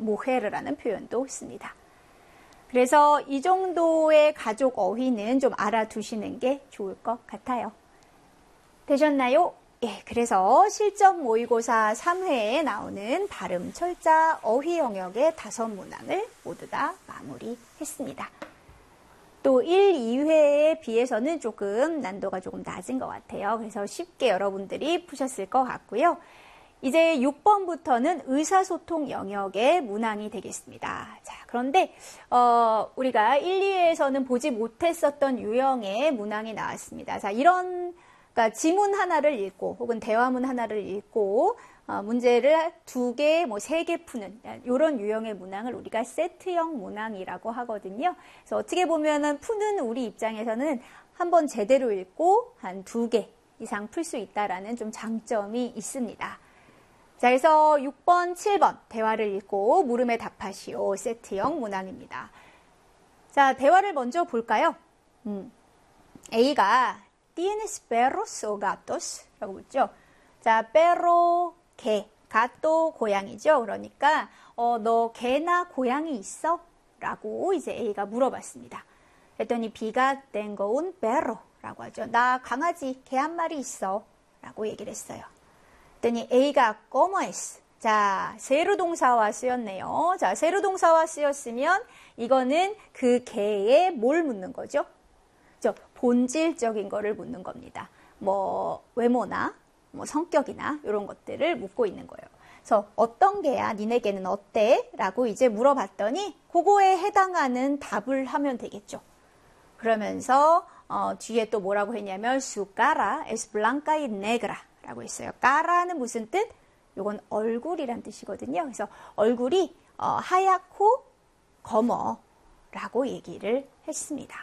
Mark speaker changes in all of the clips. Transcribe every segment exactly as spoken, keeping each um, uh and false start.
Speaker 1: mujer라는 표현도 씁니다. 그래서 이 정도의 가족 어휘는 좀 알아두시는 게 좋을 것 같아요. 되셨나요? 예, 그래서 실전 모의고사 삼 회에 나오는 발음, 철자, 어휘 영역의 다섯 문항을 모두 다 마무리했습니다. 또 일, 이 회에 비해서는 조금 난도가 조금 낮은 것 같아요. 그래서 쉽게 여러분들이 푸셨을 것 같고요. 이제 육 번부터는 의사소통 영역의 문항이 되겠습니다. 자, 그런데 어, 우리가 일, 이 회에서는 보지 못했었던 유형의 문항이 나왔습니다. 자, 이런 그러니까 지문 하나를 읽고 혹은 대화문 하나를 읽고 어, 문제를 두 개, 뭐 세 개 푸는 이런 유형의 문항을 우리가 세트형 문항이라고 하거든요. 그래서 어떻게 보면은 푸는 우리 입장에서는 한번 제대로 읽고 한 두 개 이상 풀 수 있다라는 좀 장점이 있습니다. 자, 그래서 육 번, 칠 번 대화를 읽고 물음에 답하시오 세트형 문항입니다. 자, 대화를 먼저 볼까요? 음, A가 ¿Tienes perros o gatos? 라고 묻죠. 자, perro, 개, gato, 고양이죠. 그러니까 어, 너 개나 고양이 있어? 라고 이제 A가 물어봤습니다. 그랬더니 B가 tengo un perro 라고 하죠. 나 강아지, 개 한 마리 있어. 라고 얘기를 했어요. 그랬더니 A가 ¿Cómo es? 자, 세로 동사와 쓰였네요. 자, 세로 동사와 쓰였으면 이거는 그 개에 뭘 묻는 거죠? 저 본질적인 거를 묻는 겁니다. 뭐 외모나 뭐 성격이나 이런 것들을 묻고 있는 거예요. 그래서 어떤 개야? 니네 개는 어때? 라고 이제 물어봤더니 그거에 해당하는 답을 하면 되겠죠. 그러면서 어, 뒤에 또 뭐라고 했냐면 su cara es blanca y negra 라고 했어요. 까라는 무슨 뜻? 이건 얼굴이란 뜻이거든요. 그래서 얼굴이 어, 하얗고 검어라고 얘기를 했습니다.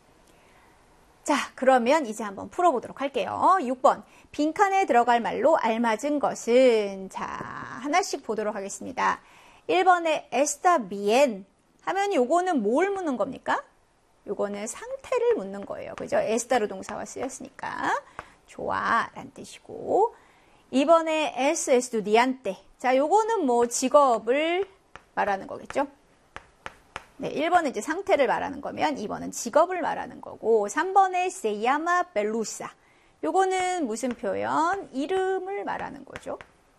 Speaker 1: 자, 그러면 이제 한번 풀어보도록 할게요. 육 번, 빈칸에 들어갈 말로 알맞은 것은 자, 하나씩 보도록 하겠습니다. 일 번에 está bien 하면 요거는 뭘 묻는 겁니까? 요거는 상태를 묻는 거예요. 그죠? esta로 동사와 쓰였으니까 좋아 라는 뜻이고 이 번에 es estudiante 자, 요거는 뭐 직업을 말하는 거겠죠? 네, 일 번은 이제 상태를 말하는 거면 이 번은 직업을 말하는 거고 삼 번에 se llama Pelusa 요거는 무슨 표현? 이름을 말하는 거죠.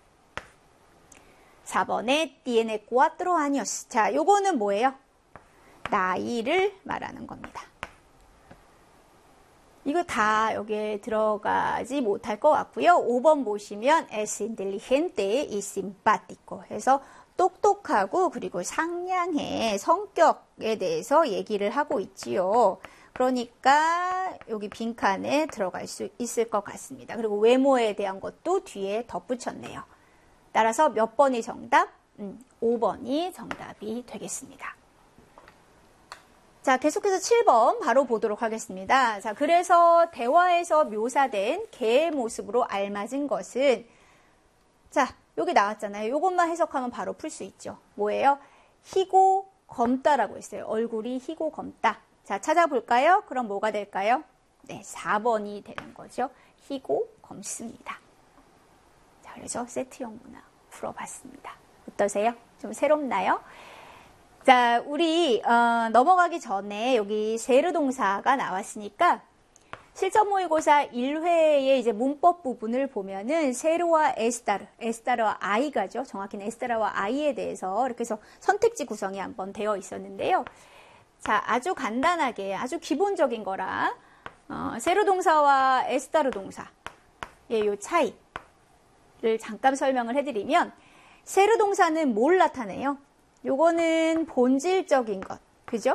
Speaker 1: 사 번에 tiene cuatro años 자, 요거는 뭐예요? 나이를 말하는 겁니다. 이거 다 여기에 들어가지 못할 것 같고요. 오 번 보시면 es inteligente y simpático 해서 똑똑하고 그리고 상냥해 성격에 대해서 얘기를 하고 있지요. 그러니까 여기 빈칸에 들어갈 수 있을 것 같습니다. 그리고 외모에 대한 것도 뒤에 덧붙였네요. 따라서 몇 번이 정답? 음, 오 번이 정답이 되겠습니다. 자, 계속해서 칠 번 바로 보도록 하겠습니다. 자, 그래서 대화에서 묘사된 개의 모습으로 알맞은 것은 자, 여기 나왔잖아요. 이것만 해석하면 바로 풀 수 있죠. 뭐예요? 희고 검다라고 했어요. 얼굴이 희고 검다. 자, 찾아볼까요? 그럼 뭐가 될까요? 네, 사 번이 되는 거죠. 희고 검습니다. 자, 그래서 세트형 문항 풀어봤습니다. 어떠세요? 좀 새롭나요? 자, 우리 어, 넘어가기 전에 여기 세르 동사가 나왔으니까 실전 모의고사 일 회의 이제 문법 부분을 보면은 세르와 에스타르, 에스타르와 아이가죠. 정확히는 에스타르와 아이에 대해서 이렇게 해서 선택지 구성이 한번 되어 있었는데요. 자, 아주 간단하게 아주 기본적인 거라 어, 세르 동사와 에스타르 동사의 요 차이를 잠깐 설명을 해드리면 세르 동사는 뭘 나타내요? 요거는 본질적인 것, 그죠?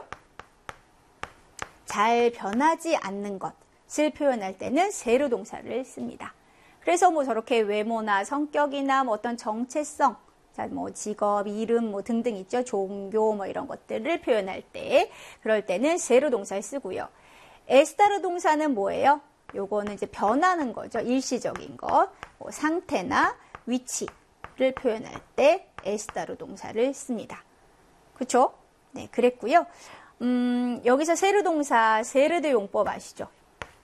Speaker 1: 잘 변하지 않는 것을 표현할 때는 세르 동사를 씁니다. 그래서 뭐 저렇게 외모나 성격이나 뭐 어떤 정체성, 자, 뭐 직업, 이름 뭐 등등 있죠. 종교 뭐 이런 것들을 표현할 때, 그럴 때는 세르 동사를 쓰고요. 에스타르 동사는 뭐예요? 요거는 이제 변하는 거죠. 일시적인 것, 뭐 상태나 위치를 표현할 때 에스타르 동사를 씁니다. 그쵸? 네, 그랬고요. 음, 여기서 세르 동사, 세르드 용법 아시죠?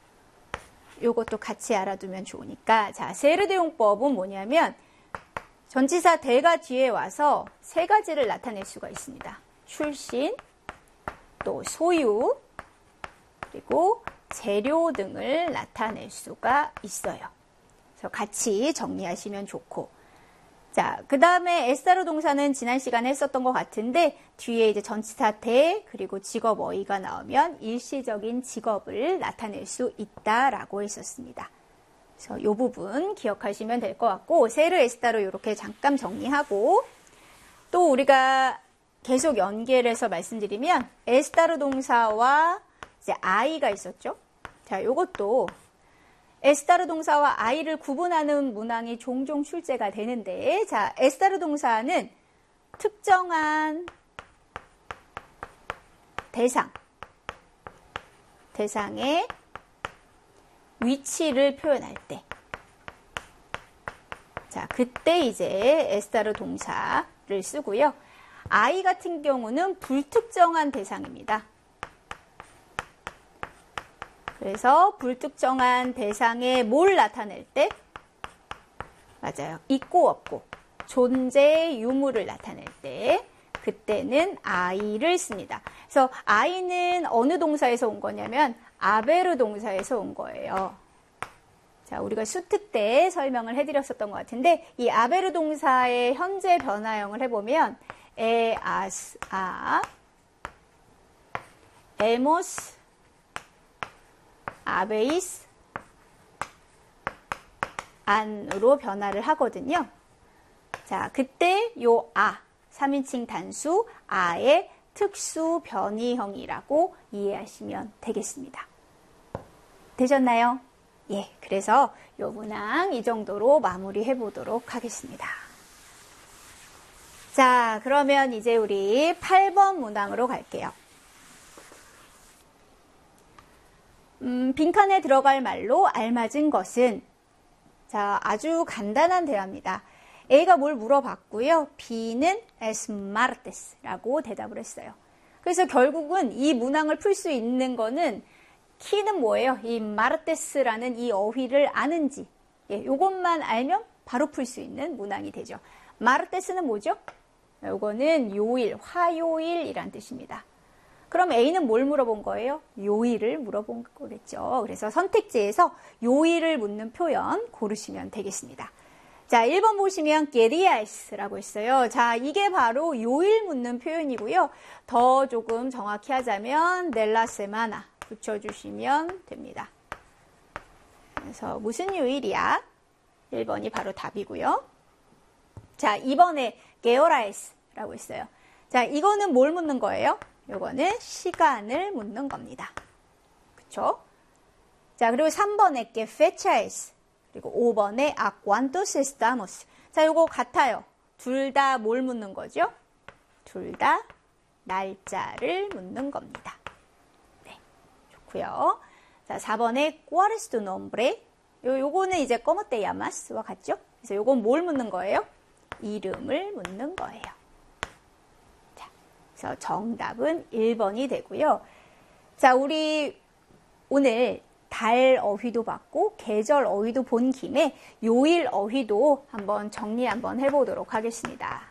Speaker 1: 요것도 같이 알아두면 좋으니까. 자, 세르드 용법은 뭐냐면, 전치사 대가 뒤에 와서 세 가지를 나타낼 수가 있습니다. 출신, 또 소유, 그리고 재료 등을 나타낼 수가 있어요. 그래서 같이 정리하시면 좋고. 자, 그 다음에 에스타르 동사는 지난 시간에 했었던 것 같은데 뒤에 이제 전치사 대 그리고 직업 어휘가 나오면 일시적인 직업을 나타낼 수 있다라고 했었습니다. 그래서 이 부분 기억하시면 될 것 같고 세르 에스타르 이렇게 잠깐 정리하고 또 우리가 계속 연결해서 말씀드리면 에스타르 동사와 이제 아이가 있었죠. 자, 요것도 에스타르 동사와 아이를 구분하는 문항이 종종 출제가 되는데, 자, 에스타르 동사는 특정한 대상, 대상의 위치를 표현할 때, 자, 그때 이제 에스타르 동사를 쓰고요. 아이 같은 경우는 불특정한 대상입니다. 그래서 불특정한 대상에 뭘 나타낼 때? 맞아요. 있고 없고 존재 유무를 나타낼 때 그때는 아이를 씁니다. 그래서 아이는 어느 동사에서 온 거냐면 아베르 동사에서 온 거예요. 자, 우리가 수특 때 설명을 해드렸었던 것 같은데 이 아베르 동사의 현재 변화형을 해보면 에, 아스, 아, 에모스, 아베이스, 안으로 변화를 하거든요. 자, 그때 요 아, 삼 인칭 단수 아의 특수 변이형이라고 이해하시면 되겠습니다. 되셨나요? 예, 그래서 요 문항 이 정도로 마무리해 보도록 하겠습니다. 자, 그러면 이제 우리 팔 번 문항으로 갈게요. 음, 빈칸에 들어갈 말로 알맞은 것은, 자, 아주 간단한 대화입니다. A가 뭘 물어봤고요. B는 es martes라고 대답을 했어요. 그래서 결국은 이 문항을 풀 수 있는 거는 키는 뭐예요? 이 martes라는 이 어휘를 아는지, 예, 요것만 알면 바로 풀 수 있는 문항이 되죠. martes는 뭐죠? 요거는 요일, 화요일이란 뜻입니다. 그럼 A는 뭘 물어본 거예요? 요일을 물어본 거겠죠. 그래서 선택지에서 요일을 묻는 표현 고르시면 되겠습니다. 자, 일 번 보시면 게리아스라고 했어요. 자, 이게 바로 요일 묻는 표현이고요. 더 조금 정확히 하자면 넬라 세마나 붙여주시면 됩니다. 그래서 무슨 요일이야? 일 번이 바로 답이고요. 자, 이 번에 게오라이스라고 했어요. 자, 이거는 뭘 묻는 거예요? 요거는 시간을 묻는 겁니다. 그쵸? 자, 그리고 삼 번에 que fecha es, 그리고 오 번에 a cuántos estamos. 자, 요거 같아요. 둘 다 뭘 묻는 거죠? 둘 다 날짜를 묻는 겁니다. 네, 좋고요. 자, 사 번에 ¿cuál es tu nombre? 요, 요거는 이제 ¿cómo te llamas?와 같죠? 그래서 요건 뭘 묻는 거예요? 이름을 묻는 거예요. 자, 그래서 정답은 일 번이 되고요. 자, 우리 오늘 달 어휘도 봤고 계절 어휘도 본 김에 요일 어휘도 한번 정리 한번 해보도록 하겠습니다.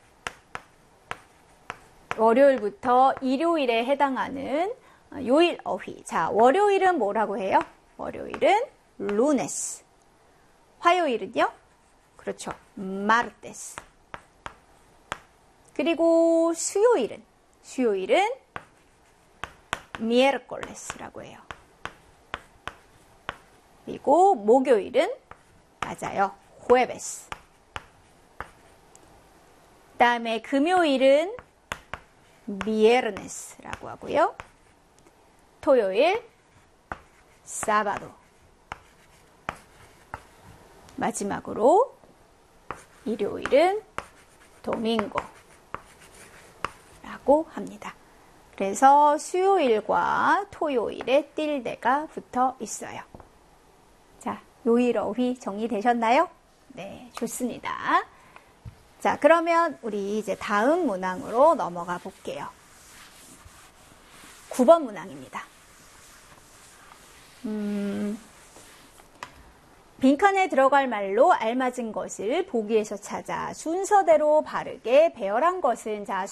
Speaker 1: 월요일부터 일요일에 해당하는 요일 어휘. 자, 월요일은 뭐라고 해요? 월요일은 lunes. 화요일은요? 그렇죠. martes. 그리고 수요일은 수요일은 miércoles라고 해요. 그리고 목요일은 맞아요. jueves. 그다음에 금요일은 viernes라고 하고요. 토요일 sábado. 마지막으로 일요일은 도밍고라고 합니다. 그래서 수요일과 토요일에 띨대가 붙어 있어요. 자, 요일 어휘 정리되셨나요? 네, 좋습니다. 자, 그러면 우리 이제 다음 문항으로 넘어가 볼게요. 구 번 문항입니다. 음, 빈칸에 들어갈 말로 알맞은 것을 보기에서 찾아 순서대로 바르게 배열한 것은 자